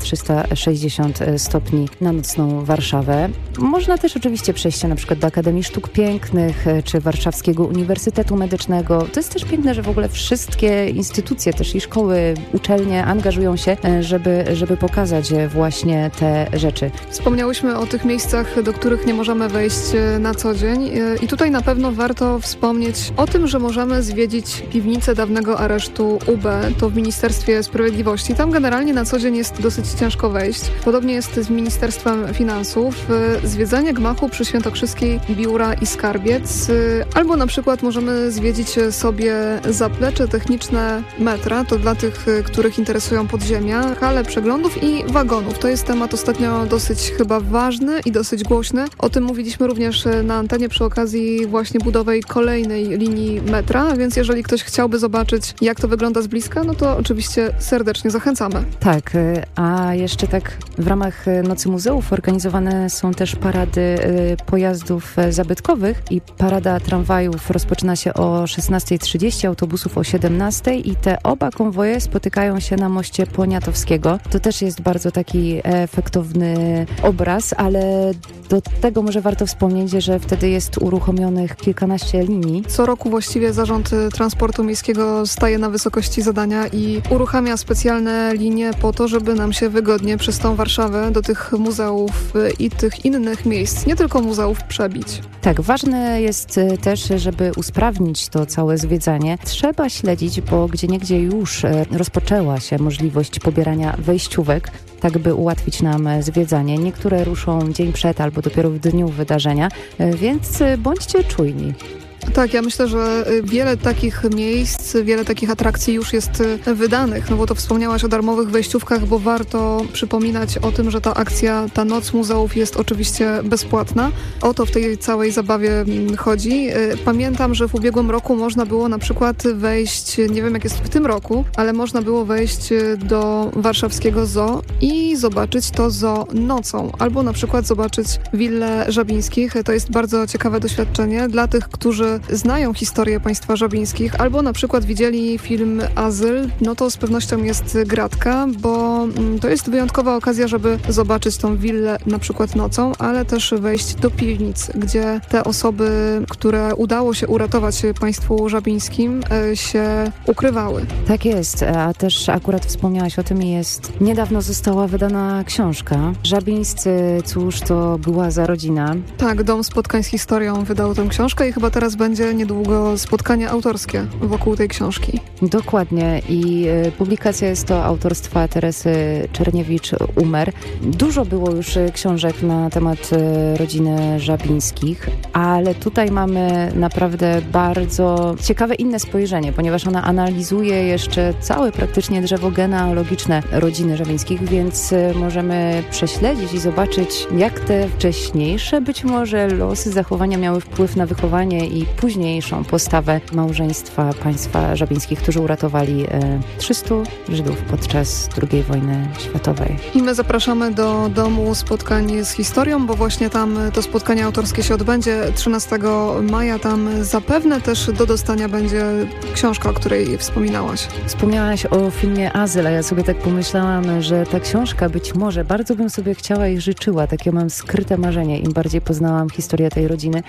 360 stopni na nocną Warszawę. Można też oczywiście przejść się na przykład do Akademii Sztuk Pięknych czy Warszawskiego Uniwersytetu Medycznego. To jest też piękne, że w ogóle wszystkie instytucje, też i szkoły, uczelnie angażują się, żeby pokazać właśnie te rzeczy. Wspomniałyśmy o tych miejscach, do których nie możemy wejść na co dzień i tutaj na pewno warto wspomnieć o tym, że możemy zwiedzić piwnicę dawnego aresztu UB, to w Ministerstwie Sprawiedliwości. Tam generalnie na co dzień jest dosyć ciężko wejść. Podobnie jest z Ministerstwem Finansów. Zwiedzanie gmachu przy Świętokrzyskiej Biura i Skarbiec, albo na przykład możemy zwiedzić sobie zaplecze techniczne metra, to dla tych, których interesują podziemia, hale przeglądów i wagonów. To jest temat ostatnio dosyć chyba ważny i dosyć głośny. O tym mówiliśmy również na antenie przy okazji właśnie budowy kolejnej linii metra, więc jeżeli ktoś chciałby zobaczyć, jak to wygląda z bliska, no to oczywiście serdecznie zachęcamy. Tak, a jeszcze tak w ramach Nocy Muzeów organizowane są też parady pojazdów zabytkowych i parada tramwajów rozpoczyna się o 16:30, autobusów o 17:00 i te oba konwoje spotykają się na moście Poniatowskiego. To też jest bardzo taki efektowny obraz, ale do tego może warto wspomnieć, że wtedy jest uruchomionych kilkanaście linii. Co roku właściwie Zarząd Transportu Miejskiego staje na wysokości zadania i uruchamia specjalne linie po to, żeby nam się wygodnie przez tą Warszawę do tych muzeów i tych innych miejsc, nie tylko muzeów, przebić. Tak, ważne jest też, żeby usprawnić to całe zwiedzanie. Trzeba śledzić, bo gdzieniegdzie już rozpoczęła się możliwość pobierania wejściówek, tak by ułatwić nam zwiedzanie. Niektóre ruszą dzień przed albo dopiero w dniu wydarzenia, więc bądźcie czujni. Tak, ja myślę, że wiele takich miejsc, wiele takich atrakcji już jest wydanych, no bo to wspomniałaś o darmowych wejściówkach, bo warto przypominać o tym, że ta akcja, ta Noc Muzeów jest oczywiście bezpłatna. O to w tej całej zabawie chodzi. Pamiętam, że w ubiegłym roku można było na przykład wejść, nie wiem jak jest w tym roku, ale można było wejść do warszawskiego zoo i zobaczyć to zoo nocą, albo na przykład zobaczyć willę Żabińskich. To jest bardzo ciekawe doświadczenie dla tych, którzy znają historię państwa Żabińskich albo na przykład widzieli film Azyl, no to z pewnością jest gratka, bo to jest wyjątkowa okazja, żeby zobaczyć tą willę na przykład nocą, ale też wejść do piwnic, gdzie te osoby, które udało się uratować państwu Żabińskim, się ukrywały. Tak jest, a też akurat wspomniałaś o tym, niedawno została wydana książka. Żabińscy, cóż to była za rodzina. Tak, Dom Spotkań z Historią wydał tę książkę i chyba teraz będzie niedługo spotkanie autorskie wokół tej książki. Dokładnie i publikacja jest to autorstwa Teresy Czerniewicz-Umer. Dużo było już książek na temat rodziny Żabińskich, ale tutaj mamy naprawdę bardzo ciekawe inne spojrzenie, ponieważ ona analizuje jeszcze całe praktycznie drzewo genealogiczne rodziny Żabińskich, więc możemy prześledzić i zobaczyć, jak te wcześniejsze być może losy, zachowania miały wpływ na wychowanie i późniejszą postawę małżeństwa państwa Żabińskich, którzy uratowali 300 Żydów podczas II wojny światowej. I my zapraszamy do Domu Spotkań z Historią, bo właśnie tam to spotkanie autorskie się odbędzie 13 maja. Tam zapewne też do dostania będzie książka, o której wspominałaś. Wspomniałaś o filmie Azyl, a ja sobie tak pomyślałam, że ta książka być może, bardzo bym sobie chciała i życzyła, takie mam skryte marzenie, im bardziej poznałam historię tej rodziny,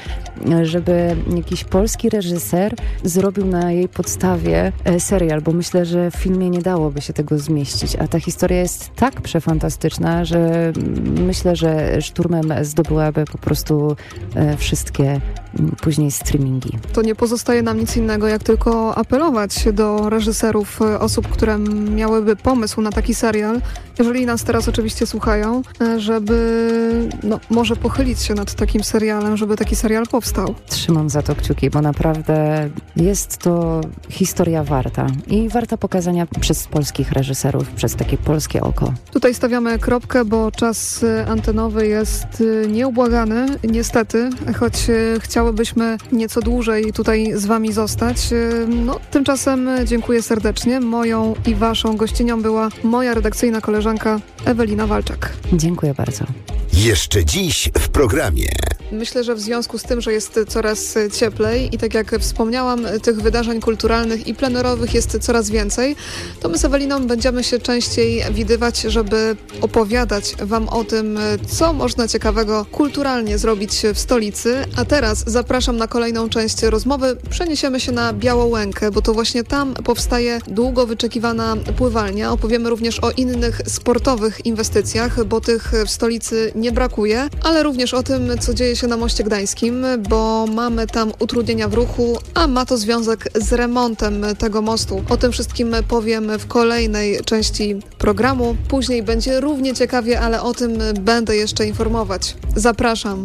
żeby jakiś polski reżyser zrobił na jej podstawie serial, bo myślę, że w filmie nie dałoby się tego zmieścić, a ta historia jest tak przefantastyczna, że myślę, że szturmem zdobyłaby po prostu wszystkie później streamingi. To nie pozostaje nam nic innego, jak tylko apelować do reżyserów, osób, które miałyby pomysł na taki serial, jeżeli nas teraz oczywiście słuchają, żeby może pochylić się nad takim serialem, żeby taki serial powstał. Trzymam za to kciuki, bo naprawdę jest to historia warta i warta pokazania przez polskich reżyserów, przez takie polskie oko. Tutaj stawiamy kropkę, bo czas antenowy jest nieubłagany, niestety, choć chciałybyśmy nieco dłużej tutaj z wami zostać. Tymczasem dziękuję serdecznie. Moją i waszą gościnią była moja redakcyjna koleżanka Ewelina Walczak. Dziękuję bardzo. Jeszcze dziś w programie. Myślę, że w związku z tym, że jest coraz cieplej i tak jak wspomniałam, tych wydarzeń kulturalnych i plenerowych jest coraz więcej, to my z Eweliną będziemy się częściej widywać, żeby opowiadać Wam o tym, co można ciekawego kulturalnie zrobić w stolicy. A teraz zapraszam na kolejną część rozmowy. Przeniesiemy się na Białołękę, bo to właśnie tam powstaje długo wyczekiwana pływalnia. Opowiemy również o innych sportowych inwestycjach, bo tych w stolicy nie brakuje, ale również o tym, co dzieje się na Moście Gdańskim, bo mamy tam utrudnienia w ruchu, a ma to związek z remontem tego mostu. O tym wszystkim powiem w kolejnej części programu. Później będzie równie ciekawie, ale o tym będę jeszcze informować. Zapraszam.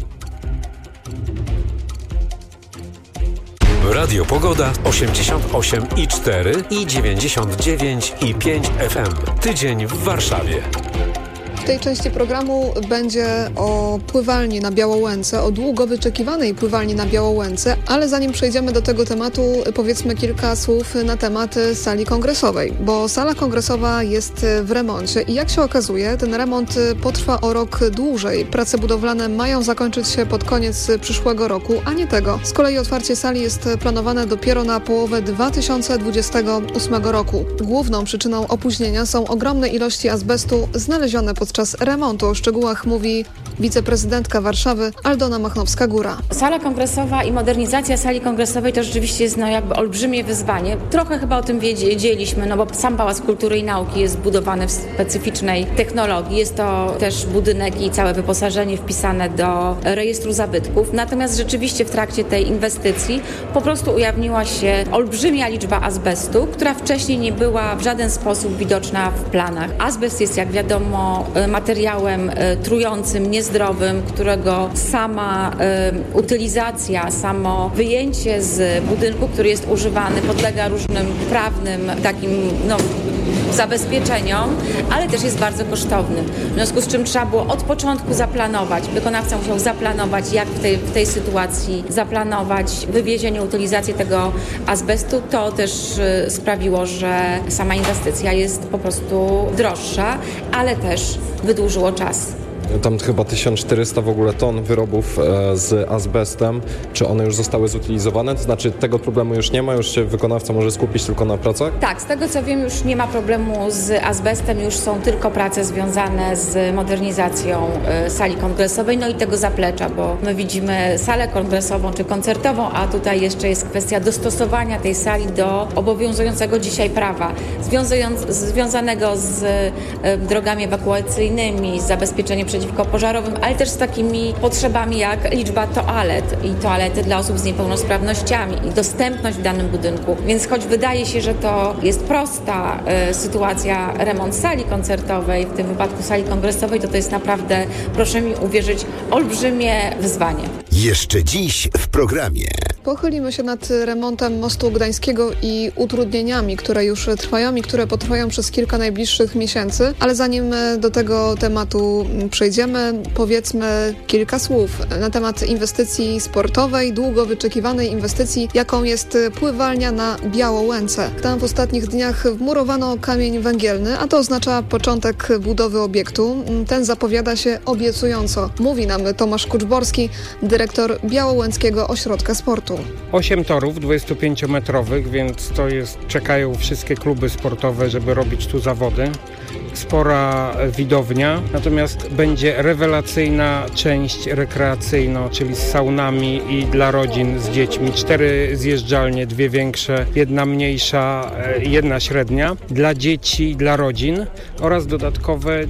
Radio Pogoda 88,4 i 99,5 FM. Tydzień w Warszawie. W tej części programu będzie o pływalni na Białołęce, o długo wyczekiwanej pływalni na Białołęce, ale zanim przejdziemy do tego tematu, powiedzmy kilka słów na temat sali kongresowej, bo sala kongresowa jest w remoncie i jak się okazuje, ten remont potrwa o rok dłużej. Prace budowlane mają zakończyć się pod koniec przyszłego roku, a nie tego. Z kolei otwarcie sali jest planowane dopiero na połowę 2028 roku. Główną przyczyną opóźnienia są ogromne ilości azbestu znalezione podczas remontu. O szczegółach mówi wiceprezydentka Warszawy Aldona Machnowska-Góra. Sala kongresowa i modernizacja sali kongresowej to rzeczywiście jest jakby olbrzymie wyzwanie. Trochę chyba o tym wiedzieliśmy, bo sam Pałac Kultury i Nauki jest zbudowany w specyficznej technologii. Jest to też budynek i całe wyposażenie wpisane do rejestru zabytków. Natomiast rzeczywiście w trakcie tej inwestycji po prostu ujawniła się olbrzymia liczba azbestu, która wcześniej nie była w żaden sposób widoczna w planach. Azbest jest, jak wiadomo, materiałem trującym, niezdrowym, którego sama utylizacja, samo wyjęcie z budynku, który jest używany, podlega różnym prawnym takim zabezpieczeniom, ale też jest bardzo kosztowny. W związku z czym trzeba było od początku zaplanować, wykonawca musiał zaplanować, jak w tej sytuacji zaplanować wywiezienie, utylizację tego azbestu. To też sprawiło, że sama inwestycja jest po prostu droższa, ale też wydłużyło czas. Tam chyba 1400 w ogóle ton wyrobów z azbestem. Czy one już zostały zutylizowane? To znaczy tego problemu już nie ma? Już się wykonawca może skupić tylko na pracach? Tak, z tego co wiem już nie ma problemu z azbestem, już są tylko prace związane z modernizacją sali kongresowej, i tego zaplecza, bo my widzimy salę kongresową czy koncertową, a tutaj jeszcze jest kwestia dostosowania tej sali do obowiązującego dzisiaj prawa, związanego z drogami ewakuacyjnymi, z zabezpieczeniem przeciwkopożarowym, ale też z takimi potrzebami jak liczba toalet i toalety dla osób z niepełnosprawnościami i dostępność w danym budynku. Więc choć wydaje się, że to jest prosta sytuacja, remont sali koncertowej, w tym wypadku sali kongresowej, to jest naprawdę, proszę mi uwierzyć, olbrzymie wyzwanie. Jeszcze dziś w programie. Pochylimy się nad remontem Mostu Gdańskiego i utrudnieniami, które już trwają i które potrwają przez kilka najbliższych miesięcy, ale zanim do tego tematu przejdziemy, powiedzmy kilka słów na temat inwestycji sportowej, długo wyczekiwanej inwestycji, jaką jest pływalnia na Białołęce. Tam w ostatnich dniach wmurowano kamień węgielny, a to oznacza początek budowy obiektu. Ten zapowiada się obiecująco. Mówi nam Tomasz Kuczborski, dyrektor Białołęckiego Ośrodka Sportu. 8 torów 25-metrowych, więc czekają wszystkie kluby sportowe, żeby robić tu zawody. Spora widownia, natomiast będzie rewelacyjna część rekreacyjna, czyli z saunami i dla rodzin z dziećmi. 4 zjeżdżalnie, 2 większe, 1 mniejsza, 1 średnia dla dzieci i dla rodzin oraz dodatkowe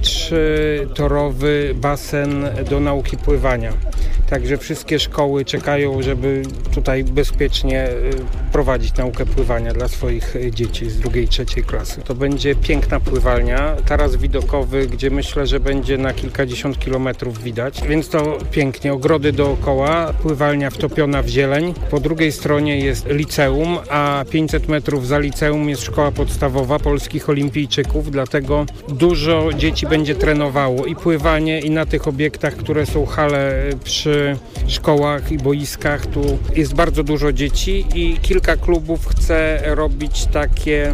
3-torowy basen do nauki pływania. Także wszystkie szkoły czekają, żeby tutaj bezpiecznie prowadzić naukę pływania dla swoich dzieci z 2. i 3. klasy. To będzie piękna pływalnia, taras widokowy, gdzie myślę, że będzie na kilkadziesiąt kilometrów widać, więc to pięknie. Ogrody dookoła, pływalnia wtopiona w zieleń. Po drugiej stronie jest liceum, a 500 metrów za liceum jest szkoła podstawowa polskich olimpijczyków, dlatego dużo dzieci będzie trenowało i pływanie, i na tych obiektach, które są hale przy przy szkołach i boiskach. Tu jest bardzo dużo dzieci i kilka klubów chce robić takie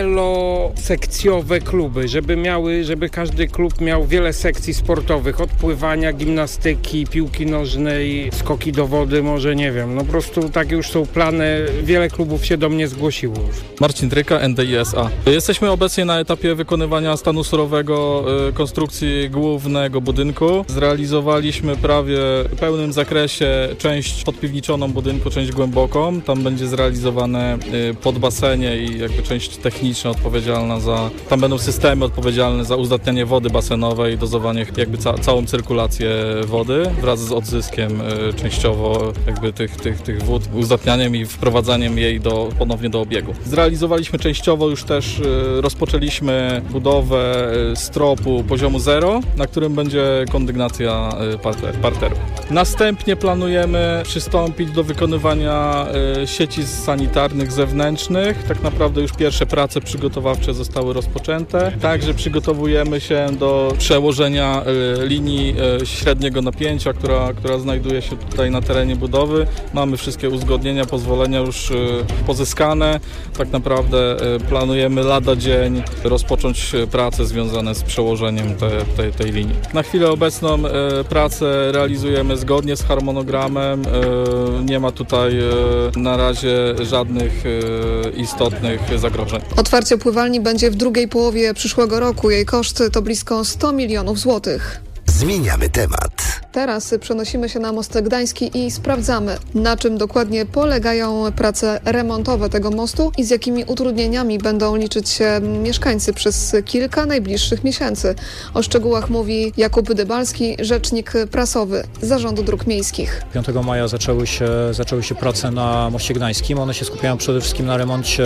wielosekcjowe kluby, żeby każdy klub miał wiele sekcji sportowych, od pływania, gimnastyki, piłki nożnej, skoki do wody, może nie wiem. No po prostu takie już są plany, wiele klubów się do mnie zgłosiło już. Marcin Tryka, NDI-SA. Jesteśmy obecnie na etapie wykonywania stanu surowego konstrukcji głównego budynku. Zrealizowaliśmy prawie w pełnym zakresie część podpiwniczoną budynku, część głęboką. Tam będzie zrealizowane podbasenie i jakby część techniczna odpowiedzialna tam będą systemy odpowiedzialne za uzdatnianie wody basenowej, dozowanie jakby całą cyrkulację wody wraz z odzyskiem częściowo jakby tych wód, uzdatnianiem i wprowadzaniem jej ponownie do obiegu. Zrealizowaliśmy częściowo już też, rozpoczęliśmy budowę stropu poziomu 0, na którym będzie kondygnacja parteru. Następnie planujemy przystąpić do wykonywania sieci sanitarnych zewnętrznych. Tak naprawdę już pierwsze prace przygotowawcze zostały rozpoczęte. Także przygotowujemy się do przełożenia linii średniego napięcia, która znajduje się tutaj na terenie budowy. Mamy wszystkie uzgodnienia, pozwolenia już pozyskane. Tak naprawdę planujemy lada dzień rozpocząć prace związane z przełożeniem tej linii. Na chwilę obecną pracę realizujemy zgodnie z harmonogramem. Nie ma tutaj na razie żadnych istotnych zagrożeń. Otwarcie pływalni będzie w drugiej połowie przyszłego roku. Jej koszt to blisko 100 milionów złotych. Zmieniamy temat. Teraz przenosimy się na Most Gdański i sprawdzamy, na czym dokładnie polegają prace remontowe tego mostu i z jakimi utrudnieniami będą liczyć się mieszkańcy przez kilka najbliższych miesięcy. O szczegółach mówi Jakub Dybalski, rzecznik prasowy Zarządu Dróg Miejskich. 5 maja zaczęły się prace na Moście Gdańskim. One się skupiają przede wszystkim na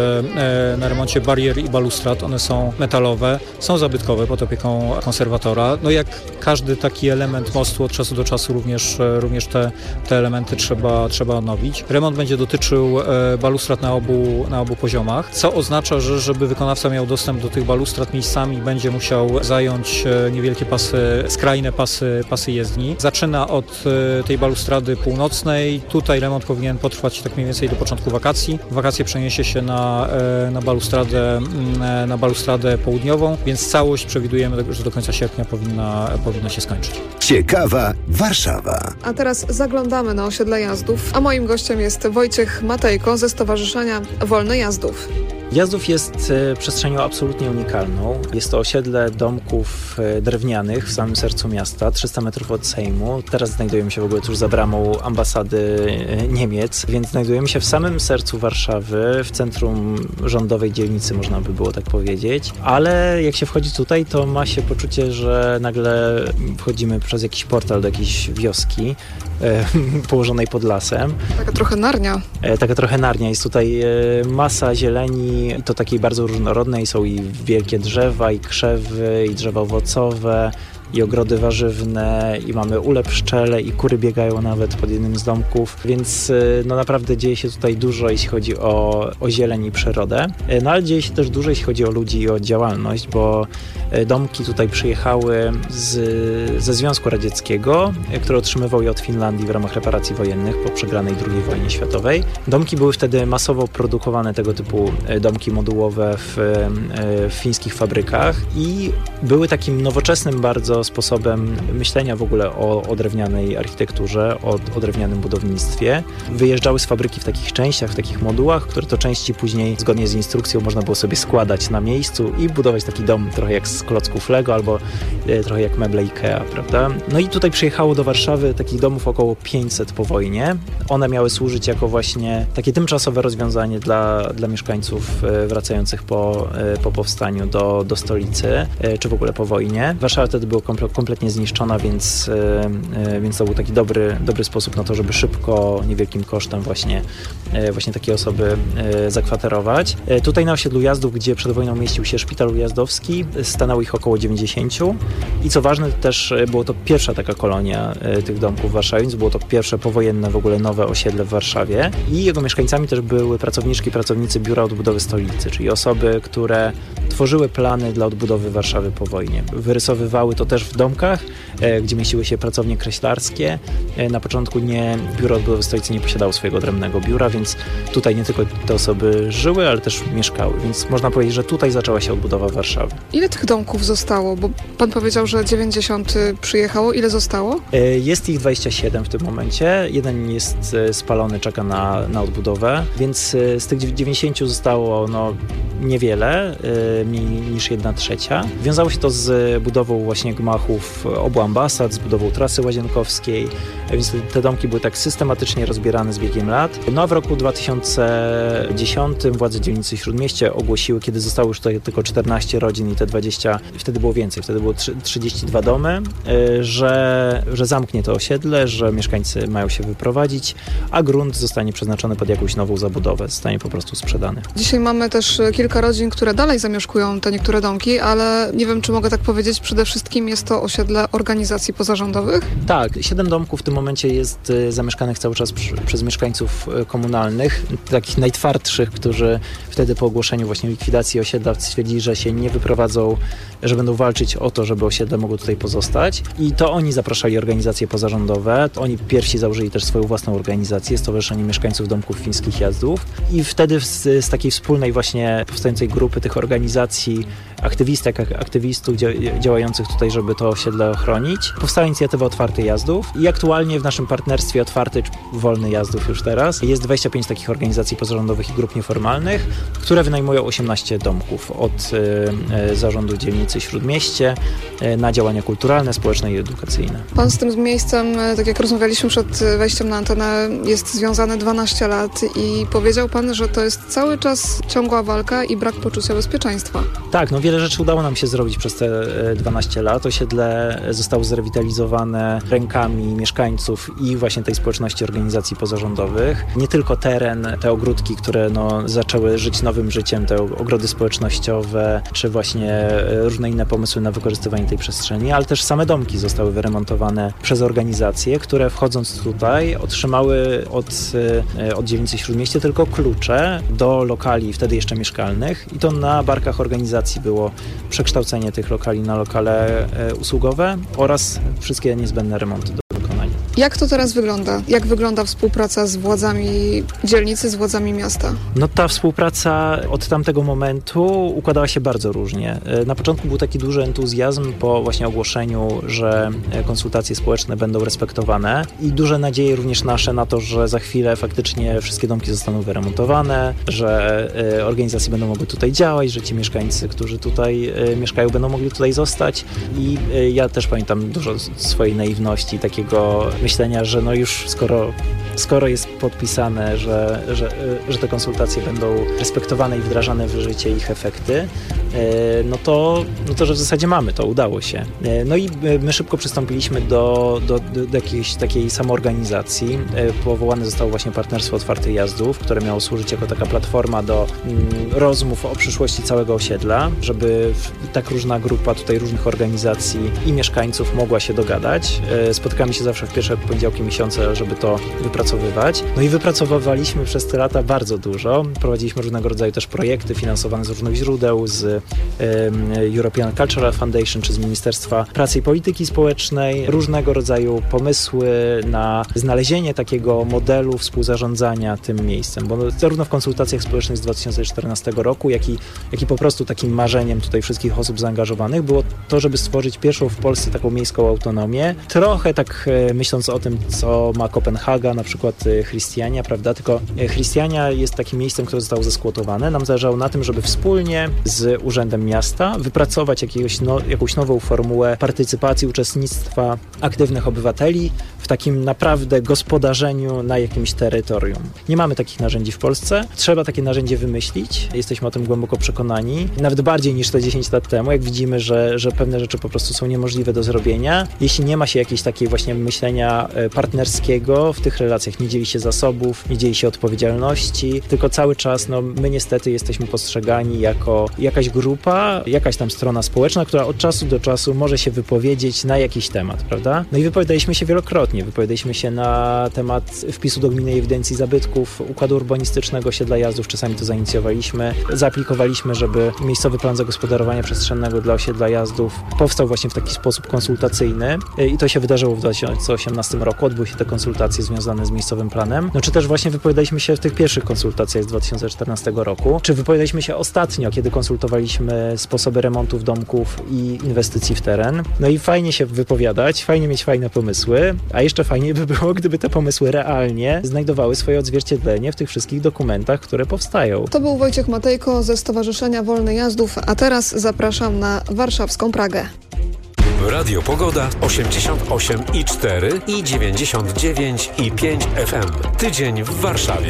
remoncie barier i balustrad. One są metalowe, są zabytkowe pod opieką konserwatora. No jak każdy taki element mostu od czasu do czasu również te elementy trzeba odnowić. Remont będzie dotyczył balustrad na obu poziomach, co oznacza, że żeby wykonawca miał dostęp do tych balustrad miejscami, będzie musiał zająć niewielkie skrajne pasy jezdni. Zaczyna od tej balustrady północnej. Tutaj remont powinien potrwać tak mniej więcej do początku wakacji. W wakacje przeniesie się na balustradę południową, więc całość przewidujemy, że do końca sierpnia powinna się skończyć. Ciekawa Warszawa. A teraz zaglądamy na osiedle Jazdów, a moim gościem jest Wojciech Matejko ze Stowarzyszenia Wolne Jazdów. Jazdów jest przestrzenią absolutnie unikalną. Jest to osiedle domków drewnianych w samym sercu miasta, 300 metrów od Sejmu. Teraz znajdujemy się w ogóle tuż za bramą ambasady Niemiec, więc znajdujemy się w samym sercu Warszawy, w centrum rządowej dzielnicy, można by było tak powiedzieć. Ale jak się wchodzi tutaj, to ma się poczucie, że nagle wchodzimy przez jakiś portal do jakiejś wioski położonej pod lasem. Taka trochę Narnia. Taka trochę Narnia. Jest tutaj masa zieleni, i to takiej bardzo różnorodnej. Są i wielkie drzewa, i krzewy, i drzewa owocowe, i ogrody warzywne, i mamy ule pszczele, i kury biegają nawet pod jednym z domków, więc no naprawdę dzieje się tutaj dużo, jeśli chodzi o zieleń i przyrodę. No ale dzieje się też dużo, jeśli chodzi o ludzi i o działalność, bo domki tutaj przyjechały ze Związku Radzieckiego, który otrzymywał je od Finlandii w ramach reparacji wojennych po przegranej II wojnie światowej. Domki były wtedy masowo produkowane, tego typu domki modułowe w fińskich fabrykach i były takim nowoczesnym bardzo sposobem myślenia w ogóle o drewnianej architekturze, o drewnianym budownictwie. Wyjeżdżały z fabryki w takich częściach, w takich modułach, które to części później zgodnie z instrukcją można było sobie składać na miejscu i budować taki dom trochę jak z klocków Lego albo trochę jak meble Ikea, prawda? No i tutaj przyjechało do Warszawy takich domów około 500 po wojnie. One miały służyć jako właśnie takie tymczasowe rozwiązanie dla mieszkańców wracających po powstaniu do stolicy, czy w ogóle po wojnie. Warszawa wtedy była kompletnie zniszczona, więc to był taki dobry sposób na to, żeby szybko, niewielkim kosztem właśnie takie osoby zakwaterować. Tutaj na osiedlu Jazdów, gdzie przed wojną mieścił się szpital ujazdowski, stanęło ich około 90 i co ważne, też było to pierwsza taka kolonia tych domków w Warszawie, więc było to pierwsze powojenne w ogóle nowe osiedle w Warszawie i jego mieszkańcami też były pracowniczki i pracownicy Biura Odbudowy Stolicy, czyli osoby, które tworzyły plany dla odbudowy Warszawy po wojnie. Wyrysowywały to też w domkach, gdzie mieściły się pracownie kreślarskie. Na początku Biuro Odbudowy Stolicy nie posiadało swojego odrębnego biura, więc tutaj nie tylko te osoby żyły, ale też mieszkały. Więc można powiedzieć, że tutaj zaczęła się odbudowa Warszawy. Ile tych domków zostało? Bo pan powiedział, że 90 przyjechało. Ile zostało? Jest ich 27 w tym momencie. Jeden jest spalony, czeka na odbudowę, więc z tych 90 zostało niewiele, mniej niż 1/3. Wiązało się to z budową właśnie gmachów obu ambasad, z budową trasy łazienkowskiej, więc te domki były tak systematycznie rozbierane z biegiem lat. No a w roku 2010 władze dzielnicy Śródmieście ogłosiły, kiedy zostało już tutaj tylko 14 rodzin i te 20, wtedy było więcej, wtedy było 32 domy, że zamknie to osiedle, że mieszkańcy mają się wyprowadzić, a grunt zostanie przeznaczony pod jakąś nową zabudowę, zostanie po prostu sprzedany. Dzisiaj mamy też kilka rodzin, które dalej zamieszkują te niektóre domki, ale nie wiem, czy mogę tak powiedzieć, przede wszystkim jest to osiedle organizacji pozarządowych? Tak, 7 domków w tym momencie jest zamieszkanych cały czas przez mieszkańców komunalnych, takich najtwardszych, którzy wtedy po ogłoszeniu właśnie likwidacji osiedla stwierdzili, że się nie wyprowadzą, że będą walczyć o to, żeby osiedle mogło tutaj pozostać. I to oni zapraszali organizacje pozarządowe, to oni pierwsi założyli też swoją własną organizację, Stowarzyszenie Mieszkańców Domków Fińskich Jazdów. I wtedy z takiej wspólnej właśnie powstającej grupy tych organizacji aktywistek, aktywistów działających tutaj, żeby to osiedle ochronić, powstała inicjatywa Otwarty Jazdów i aktualnie w naszym partnerstwie Otwarty, Wolny Jazdów już teraz, jest 25 takich organizacji pozarządowych i grup nieformalnych, które wynajmują 18 domków od zarządu dzielnicy Śródmieście na działania kulturalne, społeczne i edukacyjne. Pan z tym miejscem, tak jak rozmawialiśmy przed wejściem na antenę, jest związany 12 lat i powiedział pan, że to jest cały czas ciągła walka i brak poczucia bezpieczeństwa. Tak, wiele rzeczy udało nam się zrobić przez te 12 lat. Osiedle zostało zrewitalizowane rękami mieszkańców i właśnie tej społeczności organizacji pozarządowych. Nie tylko teren, te ogródki, które zaczęły żyć nowym życiem, te ogrody społecznościowe, czy właśnie różne inne pomysły na wykorzystywanie tej przestrzeni, ale też same domki zostały wyremontowane przez organizacje, które wchodząc tutaj otrzymały od dzielnicy Śródmieście tylko klucze do lokali wtedy jeszcze mieszkalnych i to na barkach organizacji było przekształcenie tych lokali na lokale usługowe oraz wszystkie niezbędne remonty do wykonania. Jak to teraz wygląda? Jak wygląda współpraca z władzami dzielnicy, z władzami miasta? Ta współpraca od tamtego momentu układała się bardzo różnie. Na początku był taki duży entuzjazm po właśnie ogłoszeniu, że konsultacje społeczne będą respektowane i duże nadzieje również nasze na to, że za chwilę faktycznie wszystkie domki zostaną wyremontowane, że organizacje będą mogły tutaj działać, że ci mieszkańcy, którzy tutaj mieszkają, będą mogli tutaj zostać i ja też pamiętam dużo swojej naiwności, takiego myślenia, że już skoro jest podpisane, że te konsultacje będą respektowane i wdrażane w życie ich efekty, to że w zasadzie mamy to, udało się. I my szybko przystąpiliśmy do jakiejś takiej samoorganizacji. Powołane zostało właśnie Partnerstwo Otwartych Jazdów, które miało służyć jako taka platforma do rozmów o przyszłości całego osiedla, żeby tak różna grupa tutaj różnych organizacji i mieszkańców mogła się dogadać. Spotykamy się zawsze w pierwsze poniedziałki miesiąca, żeby to wypracowywać. I wypracowywaliśmy przez te lata bardzo dużo. Prowadziliśmy różnego rodzaju też projekty finansowane z różnych źródeł, z European Cultural Foundation czy z Ministerstwa Pracy i Polityki Społecznej. Różnego rodzaju pomysły na znalezienie takiego modelu współzarządzania tym miejscem, bo zarówno w konsultacjach społecznych z 2014 roku, jak i po prostu takim marzeniem tutaj wszystkich osób zaangażowanych było to, żeby stworzyć pierwszą w Polsce taką miejską autonomię. Trochę tak myśląc o tym, co ma Kopenhaga, na przykład Christiania, prawda? Tylko Christiania jest takim miejscem, które zostało zeskłotowane. Nam zależało na tym, żeby wspólnie z Urzędem Miasta wypracować jakąś nową formułę partycypacji, uczestnictwa aktywnych obywateli w takim naprawdę gospodarzeniu na jakimś terytorium. Nie mamy takich narzędzi w Polsce. Trzeba takie narzędzie wymyślić. Jesteśmy o tym głęboko przekonani. Nawet bardziej niż te 10 lat temu, jak widzimy, że pewne rzeczy po prostu są niemożliwe do zrobienia. Jeśli nie ma się jakiejś takiej właśnie myślenia partnerskiego w tych relacjach konsultacjach. Nie dzieli się zasobów, nie dzieli się odpowiedzialności, tylko cały czas my niestety jesteśmy postrzegani jako jakaś grupa, jakaś tam strona społeczna, która od czasu do czasu może się wypowiedzieć na jakiś temat, prawda? No i wypowiadaliśmy się wielokrotnie. Wypowiadaliśmy się na temat wpisu do gminnej ewidencji zabytków, układu urbanistycznego osiedla Jazdów, czasami to zainicjowaliśmy. Zaaplikowaliśmy, żeby miejscowy plan zagospodarowania przestrzennego dla osiedla Jazdów powstał właśnie w taki sposób konsultacyjny i to się wydarzyło w 2018 roku. Odbyły się te konsultacje związane z miejscowym planem. Czy też właśnie wypowiadaliśmy się w tych pierwszych konsultacjach z 2014 roku. Czy wypowiadaliśmy się ostatnio, kiedy konsultowaliśmy sposoby remontów domków i inwestycji w teren. No i fajnie się wypowiadać, fajnie mieć fajne pomysły, a jeszcze fajniej by było, gdyby te pomysły realnie znajdowały swoje odzwierciedlenie w tych wszystkich dokumentach, które powstają. To był Wojciech Matejko ze Stowarzyszenia Wolny Jazdów, a teraz zapraszam na warszawską Pragę. Radio Pogoda 88,4 i 99,5 FM. Tydzień w Warszawie.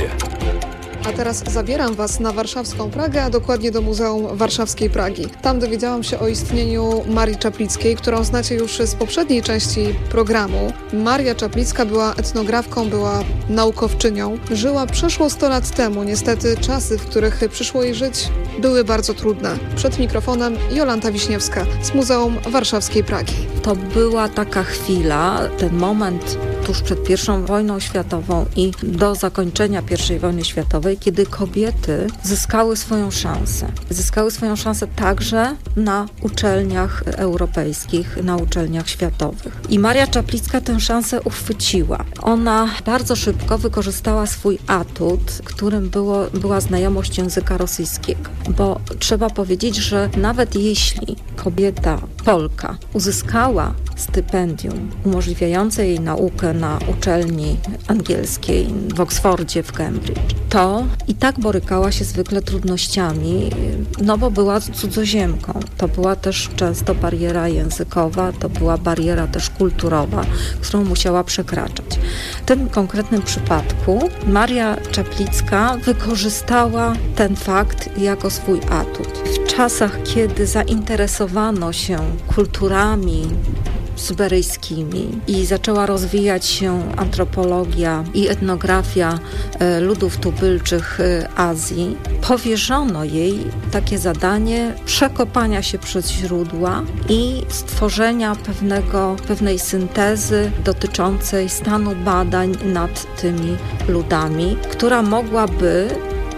A teraz zabieram Was na warszawską Pragę, a dokładnie do Muzeum Warszawskiej Pragi. Tam dowiedziałam się o istnieniu Marii Czaplickiej, którą znacie już z poprzedniej części programu. Maria Czaplicka była etnografką, była naukowczynią. Żyła przeszło 100 lat temu. Niestety czasy, w których przyszło jej żyć, były bardzo trudne. Przed mikrofonem Jolanta Wiśniewska z Muzeum Warszawskiej Pragi. To była taka chwila, ten moment tuż przed I wojną światową i do zakończenia I wojny światowej, kiedy kobiety zyskały swoją szansę. Zyskały swoją szansę także na uczelniach europejskich, na uczelniach światowych. I Maria Czaplicka tę szansę uchwyciła. Ona bardzo szybko wykorzystała swój atut, którym była znajomość języka rosyjskiego. Bo trzeba powiedzieć, że nawet jeśli kobieta, Polka, uzyskała stypendium umożliwiające jej naukę na uczelni angielskiej w Oksfordzie, w Cambridge, to i tak borykała się zwykle trudnościami, bo była cudzoziemką. To była też często bariera językowa, to była bariera też kulturowa, którą musiała przekraczać. W tym konkretnym przypadku Maria Czaplicka wykorzystała ten fakt jako swój atut. W czasach, kiedy zainteresowano się kulturami syberyjskimi i zaczęła rozwijać się antropologia i etnografia ludów tubylczych Azji, powierzono jej takie zadanie przekopania się przez źródła i stworzenia pewnej syntezy dotyczącej stanu badań nad tymi ludami, która mogłaby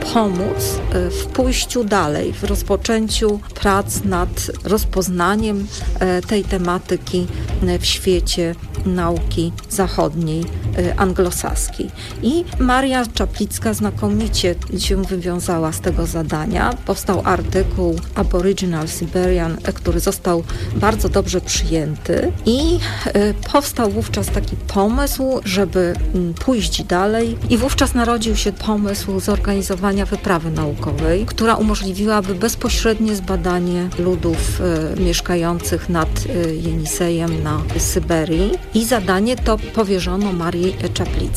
pomóc w pójściu dalej, w rozpoczęciu prac nad rozpoznaniem tej tematyki w świecie nauki zachodniej, anglosaskiej. I Maria Czaplicka znakomicie się wywiązała z tego zadania. Powstał artykuł Aboriginal Siberian, który został bardzo dobrze przyjęty i powstał wówczas taki pomysł, żeby pójść dalej i wówczas narodził się pomysł zorganizowania wyprawy naukowej, która umożliwiłaby bezpośrednie zbadanie ludów mieszkających nad Jenisejem na Syberii i zadanie to powierzono Marii Czaplickiej.